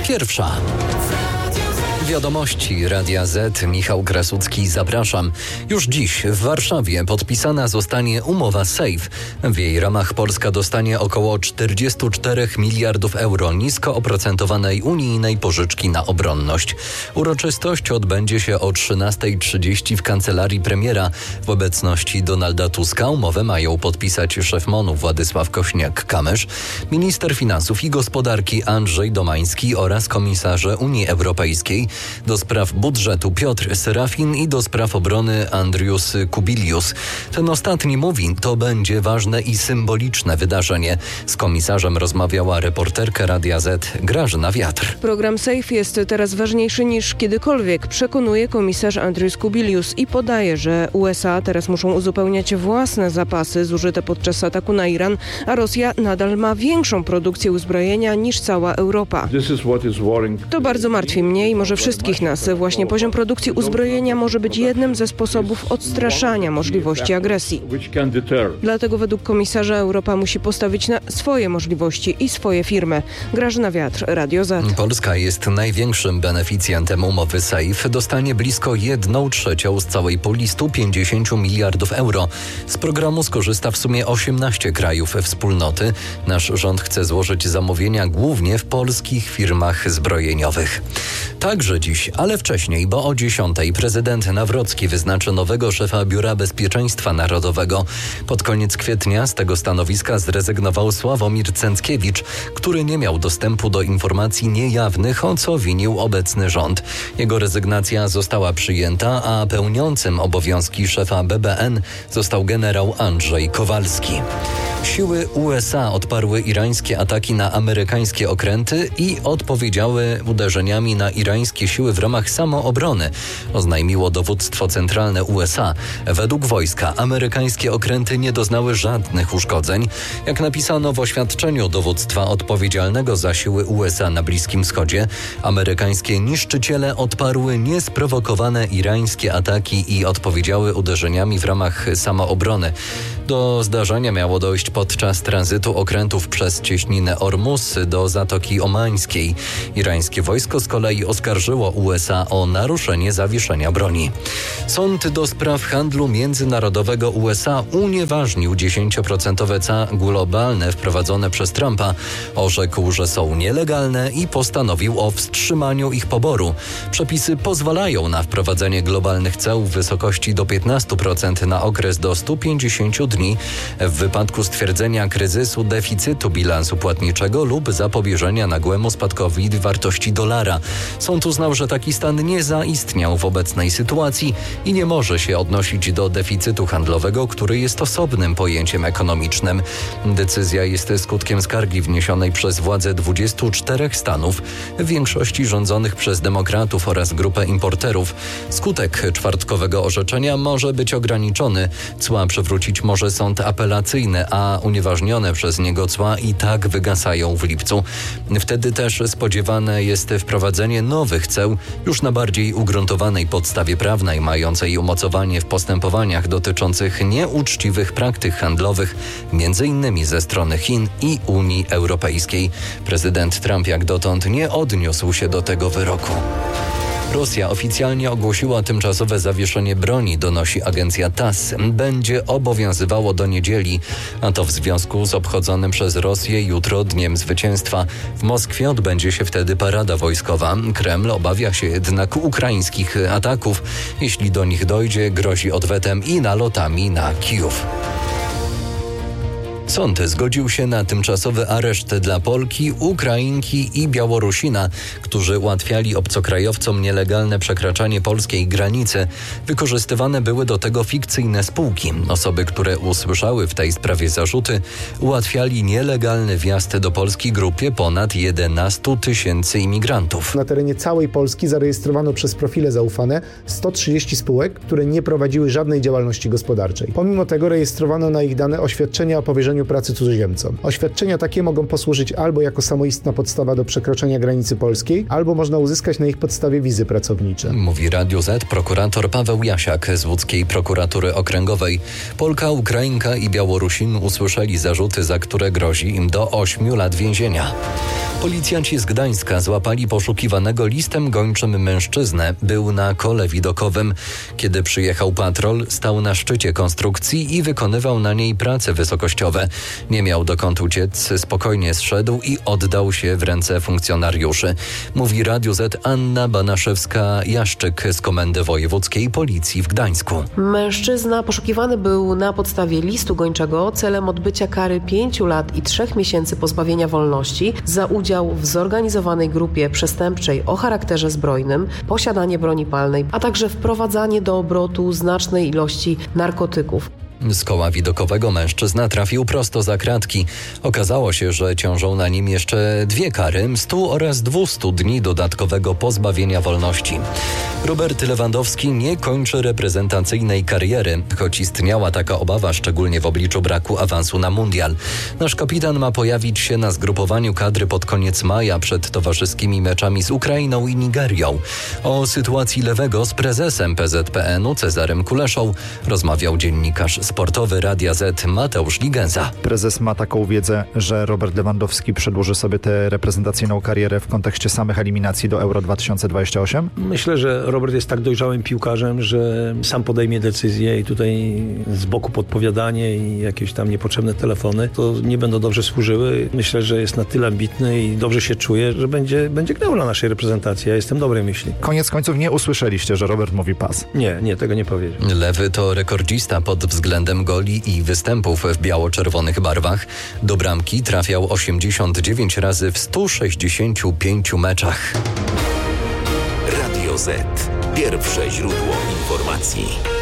pierwsza. Wiadomości Radia Z. Michał Krasucki, zapraszam. Już dziś w Warszawie podpisana zostanie umowa SAFE. W jej ramach Polska dostanie około 44 miliardów euro nisko oprocentowanej unijnej pożyczki na obronność. Uroczystość odbędzie się o 13:30 w kancelarii premiera. W obecności Donalda Tuska umowę mają podpisać szef MON-u Władysław Kośniak-Kamysz, minister finansów i gospodarki Andrzej Domański oraz komisarze Unii Europejskiej do spraw budżetu Piotr Serafin i do spraw obrony Andrius Kubilius. Ten ostatni mówi, to będzie ważne i symboliczne wydarzenie. Z komisarzem rozmawiała reporterka Radia Z Grażyna Wiatr. Program SAFE jest teraz ważniejszy niż kiedykolwiek, przekonuje komisarz Andrius Kubilius i podaje, że USA teraz muszą uzupełniać własne zapasy zużyte podczas ataku na Iran, a Rosja nadal ma większą produkcję uzbrojenia niż cała Europa. To bardzo martwi mnie i może wszystkich nas. Właśnie poziom produkcji uzbrojenia może być jednym ze sposobów odstraszania możliwości agresji. Dlatego według komisarza Europa musi postawić na swoje możliwości i swoje firmy. Grażyna Wiatr, Radio Z. Polska jest największym beneficjentem umowy SAFE. Dostanie blisko 1/3 z całej puli 150 miliardów euro. Z programu skorzysta w sumie 18 krajów wspólnoty. Nasz rząd chce złożyć zamówienia głównie w polskich firmach zbrojeniowych. Także dziś, ale wcześniej, bo o 10:00 prezydent Nawrocki wyznaczy nowego szefa Biura Bezpieczeństwa Narodowego. Pod koniec kwietnia z tego stanowiska zrezygnował Sławomir Cęckiewicz, który nie miał dostępu do informacji niejawnych, o co winił obecny rząd. Jego rezygnacja została przyjęta, a pełniącym obowiązki szefa BBN został generał Andrzej Kowalski. Siły USA odparły irańskie ataki na amerykańskie okręty i odpowiedziały uderzeniami na irańskie siły w ramach samoobrony, oznajmiło dowództwo centralne USA. Według wojska amerykańskie okręty nie doznały żadnych uszkodzeń. Jak napisano w oświadczeniu dowództwa odpowiedzialnego za siły USA na Bliskim Wschodzie, amerykańskie niszczyciele odparły niesprowokowane irańskie ataki i odpowiedziały uderzeniami w ramach samoobrony. Do zdarzenia miało dojść podczas tranzytu okrętów przez cieśninę Ormus do Zatoki Omańskiej. Irańskie wojsko z kolei oskarżyło USA o naruszenie zawieszenia broni. Sąd do spraw handlu międzynarodowego USA unieważnił 10% cła globalne wprowadzone przez Trumpa. Orzekł, że są nielegalne i postanowił o wstrzymaniu ich poboru. Przepisy pozwalają na wprowadzenie globalnych ceł w wysokości do 15% na okres do 150 dni w wypadku stwierdzenia kryzysu deficytu bilansu płatniczego lub zapobieżenia nagłemu spadkowi wartości dolara. Sąd uznał, że taki stan nie zaistniał w obecnej sytuacji i nie może się odnosić do deficytu handlowego, który jest osobnym pojęciem ekonomicznym. Decyzja jest skutkiem skargi wniesionej przez władze 24 stanów, w większości rządzonych przez demokratów oraz grupę importerów. Skutek czwartkowego orzeczenia może być ograniczony. Cła przywrócić może sąd apelacyjny, a unieważnione przez niego cła i tak wygasają w lipcu. Wtedy też spodziewane jest wprowadzenie nowych ceł już na bardziej ugruntowanej podstawie prawnej, mającej umocowanie w postępowaniach dotyczących nieuczciwych praktyk handlowych, m.in. ze strony Chin i Unii Europejskiej. Prezydent Trump jak dotąd nie odniósł się do tego wyroku. Rosja oficjalnie ogłosiła tymczasowe zawieszenie broni, donosi agencja TASS. Będzie obowiązywało do niedzieli, a to w związku z obchodzonym przez Rosję jutro Dniem Zwycięstwa. W Moskwie odbędzie się wtedy parada wojskowa. Kreml obawia się jednak ukraińskich ataków. Jeśli do nich dojdzie, grozi odwetem i nalotami na Kijów. Sąd zgodził się na tymczasowy areszt dla Polki, Ukrainki i Białorusina, którzy ułatwiali obcokrajowcom nielegalne przekraczanie polskiej granicy. Wykorzystywane były do tego fikcyjne spółki. Osoby, które usłyszały w tej sprawie zarzuty, ułatwiali nielegalny wjazd do Polski grupie ponad 11 000 imigrantów. Na terenie całej Polski zarejestrowano przez profile zaufane 130 spółek, które nie prowadziły żadnej działalności gospodarczej. Pomimo tego rejestrowano na ich dane oświadczenia o powierzeniu udzieleniu pracy cudzoziemcom. Oświadczenia takie mogą posłużyć albo jako samoistna podstawa do przekroczenia granicy polskiej, albo można uzyskać na ich podstawie wizy pracownicze. Mówi Radiu Z prokurator Paweł Jasiak z łódzkiej prokuratury okręgowej. Polka, Ukrainka i Białorusin usłyszeli zarzuty, za które grozi im do 8 lat więzienia. Policjanci z Gdańska złapali poszukiwanego listem gończym mężczyznę. Był na kole widokowym. Kiedy przyjechał patrol, stał na szczycie konstrukcji i wykonywał na niej prace wysokościowe. Nie miał dokąd uciec, spokojnie zszedł i oddał się w ręce funkcjonariuszy. Mówi Radiu Z Anna Banaszewska-Jaszczyk z Komendy Wojewódzkiej Policji w Gdańsku. Mężczyzna poszukiwany był na podstawie listu gończego celem odbycia kary 5 lat i 3 miesięcy pozbawienia wolności za udział w zorganizowanej grupie przestępczej o charakterze zbrojnym, posiadanie broni palnej, a także wprowadzanie do obrotu znacznej ilości narkotyków. Z koła widokowego mężczyzna trafił prosto za kratki. Okazało się, że ciążą na nim jeszcze 2 kary, 100 oraz 200 dni dodatkowego pozbawienia wolności. Robert Lewandowski nie kończy reprezentacyjnej kariery, choć istniała taka obawa, szczególnie w obliczu braku awansu na mundial. Nasz kapitan ma pojawić się na zgrupowaniu kadry pod koniec maja przed towarzyskimi meczami z Ukrainą i Nigerią. O sytuacji lewego z prezesem PZPN-u Cezarym Kuleszą rozmawiał dziennikarz sportowy Radia Z Mateusz Ligenza. Prezes ma taką wiedzę, że Robert Lewandowski przedłuży sobie tę reprezentacyjną karierę w kontekście samych eliminacji do Euro 2028? Myślę, że Robert jest tak dojrzałym piłkarzem, że sam podejmie decyzję i tutaj z boku podpowiadanie i jakieś tam niepotrzebne telefony to nie będą dobrze służyły. Myślę, że jest na tyle ambitny i dobrze się czuje, że będzie grał na naszej reprezentacji. Ja jestem dobrej myśli. Koniec końców nie usłyszeliście, że Robert mówi pas. Nie, tego nie powiedział. Lewy to rekordzista pod względem goli i występów w biało-czerwonych barwach. Do bramki trafiał 89 razy w 165 meczach. Radio Z. Pierwsze źródło informacji.